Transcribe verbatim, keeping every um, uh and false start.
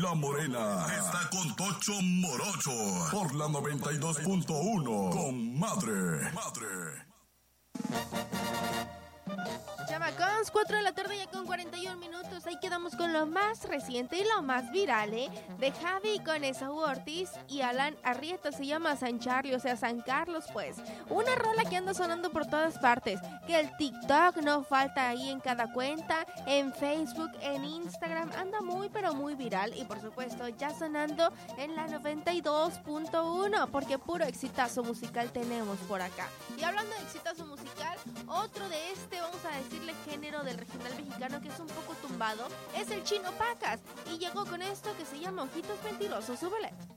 La Morena está con Tocho Morocho por la noventa y dos punto uno con Madre. Madre. Chamacons, cuatro de la tarde ya con cuarenta y un minutos. Ahí quedamos con lo más reciente y lo más viral, ¿eh? De Javi con Esaú Ortiz y Alan Arrieta. Se llama San Charlie, o sea, San Carlos, pues. Una rola que anda sonando por todas partes. Que el TikTok no falta ahí en cada cuenta. En Facebook, en Instagram. Anda muy, pero muy viral. Y por supuesto, ya sonando en la noventa y dos punto uno. Porque puro exitazo musical tenemos por acá. Y hablando de exitazo musical, otro de este, vamos a decirle género del regional mexicano que es un poco tumbado, es el Chino Pacas. Y llegó con esto que se llama Ojitos Mentirosos. Súbele.